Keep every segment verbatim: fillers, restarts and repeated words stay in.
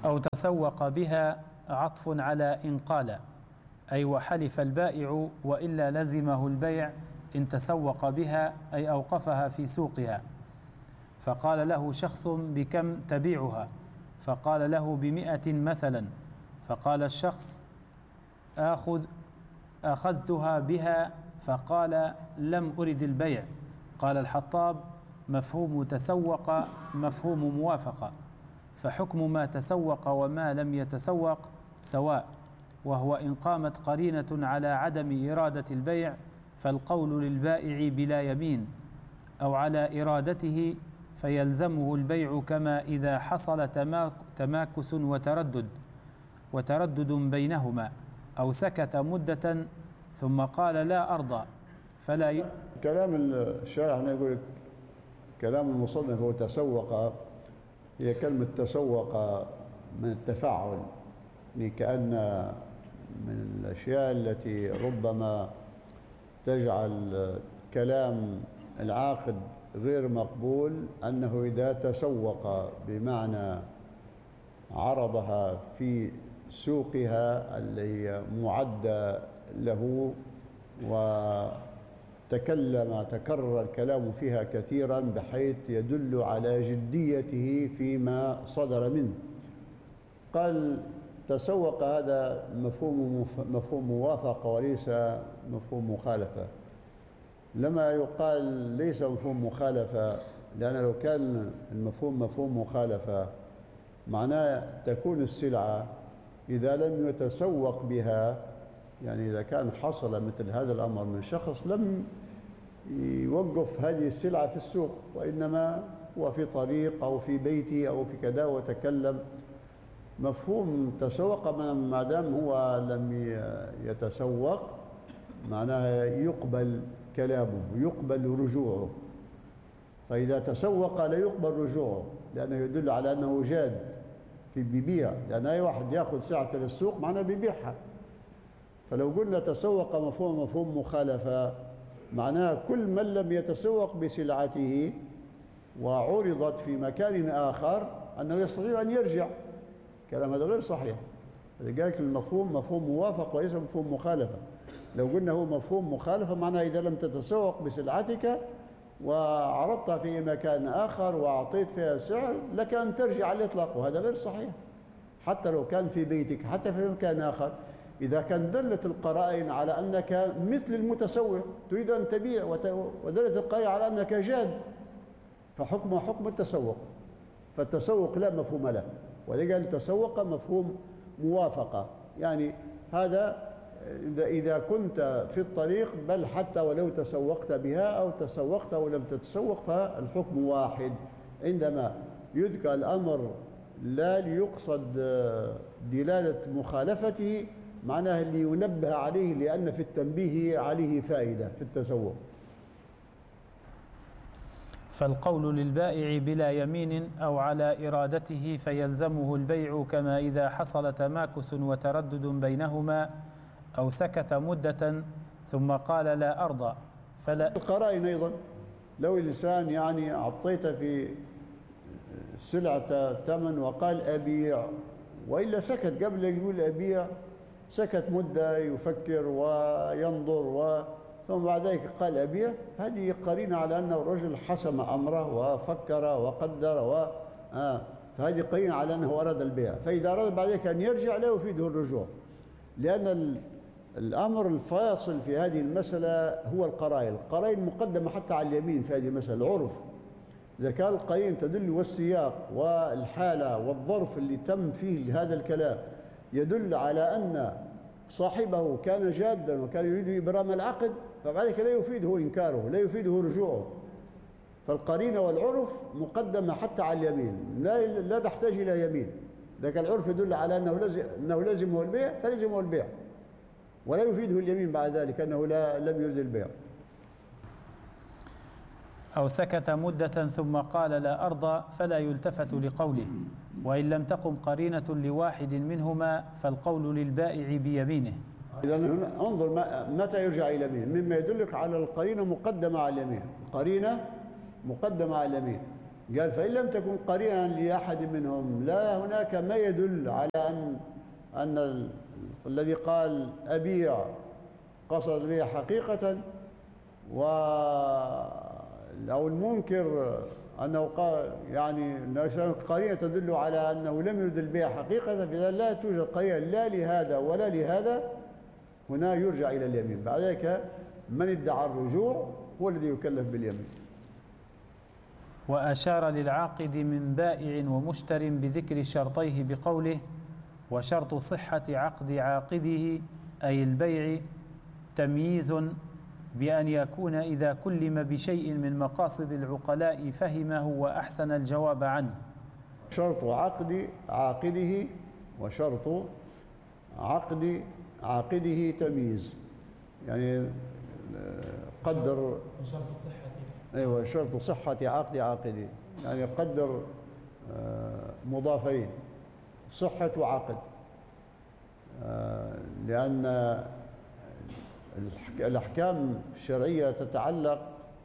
أو تسوق بها عطف على إن قال، أي وحلف البائع وإلا لزمه البيع إن تسوق بها، أي أوقفها في سوقها. فقال له شخص بكم تبيعها؟ فقال له بمئة مثلا. فقال الشخص آخذ أخذتها بها، فقال لم أرد البيع. قال الحطاب: مفهوم تسوق مفهوم موافقة، فحكم ما تسوق وما لم يتسوق سواء، وهو إن قامت قرينة على عدم إرادة البيع فالقول للبائع بلا يمين، أو على إرادته فيلزمه البيع، كما إذا حصل تماكس وتردد وتردد بينهما، أو سكت مدة ثم قال لا أرضى فلا ي... كلام الشارع هنا يقول كلام المصنف هو تسوق، هي كلمة تسوق من التفاعل، كأن من الأشياء التي ربما تجعل كلام العاقد غير مقبول أنه إذا تسوق بمعنى عرضها في سوقها اللي هي معدة له وتكلم تكرر الكلام فيها كثيرا بحيث يدل على جديته فيما صدر منه. قال تسوق هذا مفهوم مفهوم موافقة وليس مفهوم مخالفة. لما يقال ليس مفهوم مخالفة، لأن لو كان المفهوم مفهوم مخالفة معناه تكون السلعة إذا لم يتسوق بها، يعني إذا كان حصل مثل هذا الأمر من شخص لم يوقف هذه السلعة في السوق، وإنما هو في طريق أو في بيته أو في كذا وتكلم، مفهوم تسوق ما دام هو لم يتسوق معناها يقبل كلامه ويقبل رجوعه. فإذا تسوق لا يقبل رجوعه، لأنه يدل على أنه جاد في بيبيع، لأن أي واحد يأخذ سلعة للسوق معناه بيبيعها. فلو قلنا تسوق مفهوم مفهوم مخالفة معناه كل من لم يتسوق بسلعته وعرضت في مكان آخر أنه يستطيع أن يرجع. كلام هذا غير صحيح. لذلك المفهوم مفهوم موافق وليس مفهوم مخالفة. لو قلنا هو مفهوم مخالفة معناه إذا لم تتسوق بسلعتك وعرضتها في مكان آخر وأعطيت فيها سعر لك أن ترجع على الإطلاق، وهذا غير صحيح. حتى لو كان في بيتك حتى في مكان آخر، إذا كان دلت القرائن على أنك مثل المتسوق تريد أن تبيع ودلت القرائن على أنك جاد فحكمه حكم التسوق. فالتسوق لا مفهوم له، ولذلك التسوق مفهوم موافقة، يعني هذا إذا كنت في الطريق بل حتى ولو تسوقت بها أو تسوقت أو لم تتسوق فالحكم واحد. عندما يذكر الأمر لا ليقصد دلالة مخالفته معناه اللي ينبه عليه، لأن في التنبيه عليه فائدة في التسوق. فالقول للبائع بلا يمين أو على إرادته فيلزمه البيع، كما إذا حصل تماكس وتردد بينهما أو سكت مدة ثم قال لا أرضى فلا. القرائن أيضا، لو الإنسان يعني أعطيت في سلعة ثمن وقال أبيع وإلا سكت قبل يقول أبيع، سكت مدة يفكر وينظر و ثم بعد ذلك قال أبيع، هذه قرينة على أنه الرجل حسم أمره وفكر وقدر و آه فهذه قرينة على أنه أراد البيع. فإذا أراد بعد ذلك أن يرجع لا يفيده الرجوع، لأن الأمر الفاصل في هذه المسألة هو القرائن. القرائن مقدمة حتى على اليمين في هذه المسألة، العرف. إذا كان القرين تدل والسياق والحالة والظرف اللي تم فيه هذا الكلام يدل على أن صاحبه كان جادا وكان يريد إبرام العقد، فبعد ذلك لا يفيده إنكاره، لا يفيده رجوعه. فالقرينة والعرف مقدمة حتى على اليمين، لا لا تحتاج إلى يمين. ذاك العرف يدل على أنه لازم أنه لازمه البيع فلزمه البيع، ولا يفيده اليمين بعد ذلك أنه لا لم يرد البيع. أو سكت مدة ثم قال لا أرضى فلا يلتفت لقوله، وإن لم تقم قرينة لواحد منهما فالقول للبائع بيمينه. إذا انظر متى يرجع إلى اليمين، مما يدلك على القرينة مقدمة على اليمين. القرينة مقدمة على اليمين، قال فإن لم تكن قرينا لأحد منهم، لا هناك ما يدل على أن أن ال... الذي قال أبيع قصد البيع حقيقة، و أو المنكر أنه قال يعني قرينة تدل على أنه لم يرد البيع حقيقة، فإذا لا توجد قرينة لا لهذا ولا لهذا هنا يرجع إلى اليمين. بعد ذلك من ادعى الرجوع هو الذي يكلف باليمين. وأشار للعاقد من بائع ومشتر بذكر شرطيه بقوله: وشرط صحة عقد عاقده أي البيع تمييز، بأن يكون إذا كلم بشيء من مقاصد العقلاء فهمه وأحسن الجواب عنه. شرط عقد عاقده وشرط عقد عاقده تمييز، يعني قدر شرط صحة أيوة شرط صحة عقد عاقده، يعني قدر مضافين صحة وعقد، لأن الأحكام الشرعية تتعلق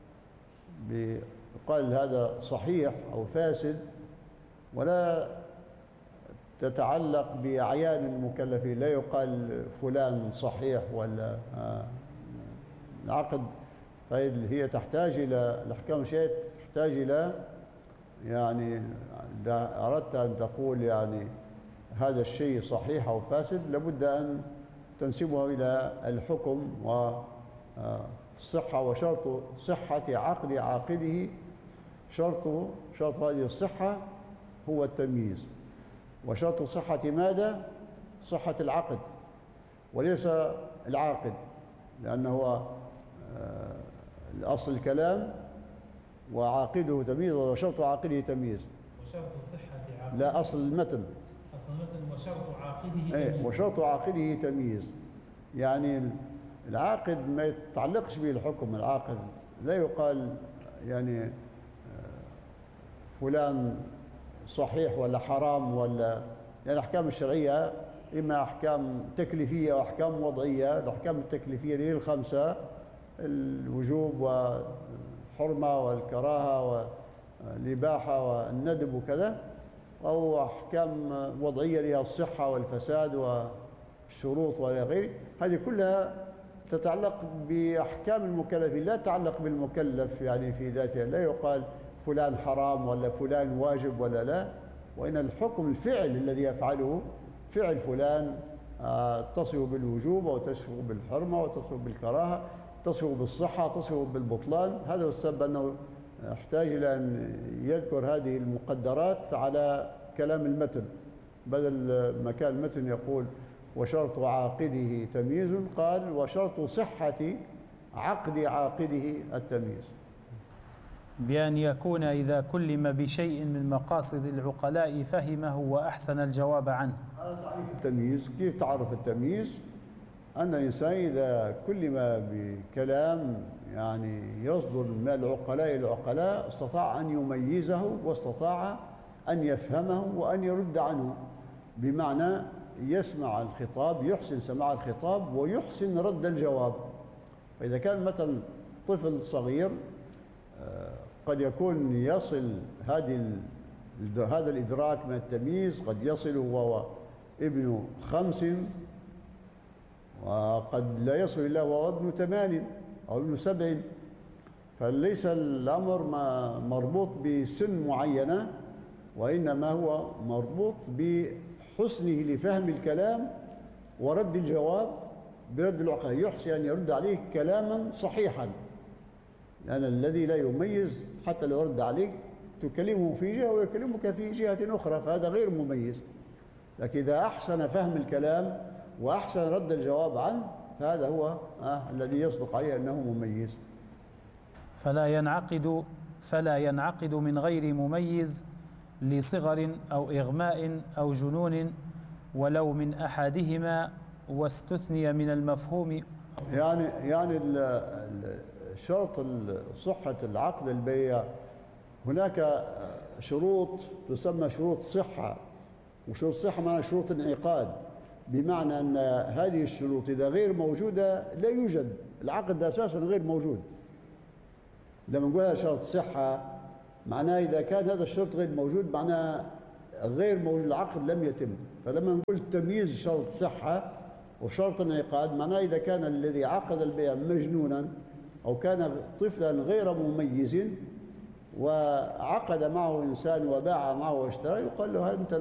بقال هذا صحيح أو فاسد، ولا تتعلق بأعيان المكلفين، لا يقال فلان صحيح ولا العقد. فهي تحتاج إلى الأحكام الشرعية، تحتاج إلى يعني إذا أردت أن تقول يعني هذا الشيء صحيح أو فاسد لابد أن تنسبه إلى الحكم والصحة. وشرط صحة عقد عاقده، شرط شرط هذه الصحة هو التمييز. وشرط صحة ماذا؟ صحة العقد وليس العاقد، لأنه هو الأصل الكلام وعاقده تمييز، وشرط عاقده تمييز. وشرط صحة عقده لا أصل المتن أصل المتن وشرط عاقده تمييز. ايه وشرط عاقده تمييز، يعني العاقد ما يتعلقش به الحكم. العاقد لا يقال يعني فلان صحيح ولا حرام، ولا لأن يعني الأحكام الشرعية إما أحكام تكليفية وأحكام وضعية. الأحكام التكليفية هي الخمسة: الوجوب والحرمة والكراهة والإباحة والندب وكذا، أو أحكام وضعية لها الصحة والفساد والشروط وإلى غيره. هذه كلها تتعلق بأحكام المكلفين، لا تتعلق بالمكلف يعني في ذاتها. لا يقال فلان حرام ولا فلان واجب ولا لا، وإن الحكم الفعل الذي يفعله فعل فلان تصف بالوجوب أو تصف بالحرمة وتصف بالكراهة، تصف بالصحة، تصف بالبطلان. هذا هو السبب أنه يحتاج إلى أن يذكر هذه المقدرات على كلام المتن، بدل ما كان المتن يقول وشرط عاقده تمييز، قال وشرط صحة عقد عاقده التمييز، بأن يكون إذا كلم بشيء من مقاصد العقلاء فهمه وأحسن الجواب عنه. هذا تعريف التمييز. كيف تعرف التمييز؟ أن الإنسان إذا كلم بكلام يعني يصدر من العقلاء العقلاء استطاع أن يميزه واستطاع أن يفهمه وأن يرد عنه، بمعنى يسمع الخطاب، يحسن سماع الخطاب ويحسن رد الجواب. فإذا كان مثلا طفل صغير قد يكون يصل هذه هذا الإدراك من التمييز، قد يصل وهو ابن خمس، وقد لا يصل إلا وهو ابن ثمان أو ابن سبع. فليس الأمر مربوط بسن معينة، وإنما هو مربوط بحسنه لفهم الكلام ورد الجواب برد العقل. يحسن أن يرد عليه كلاما صحيحا، لأن الذي لا يميز حتى لو رد عليك تكلمه في جهة ويكلمك في جهة أخرى، فهذا غير مميز. لكن إذا أحسن فهم الكلام وأحسن رد الجواب عنه فهذا هو آه الذي يصدق عليه أنه مميز. فلا ينعقد فلا ينعقد من غير مميز لصغر أو إغماء أو جنون ولو من أحدهما، واستثني من المفهوم. يعني يعني شرط صحة العقد البيع هناك شروط تسمى شروط صحة، وشروط صحة معناها شروط انعقاد، بمعنى أن هذه الشروط إذا غير موجودة لا يوجد العقد، أساسا غير موجود. لما نقول شرط صحة معناه إذا كان هذا الشرط غير موجود معناه غير موجود، العقد لم يتم. فلما نقول التمييز شرط صحة وشرط انعقاد، معناه إذا كان الذي عقد البيع مجنونا أو كان طفلا غير مميز وعقد معه إنسان وباع معه واشترى، يقال له أنت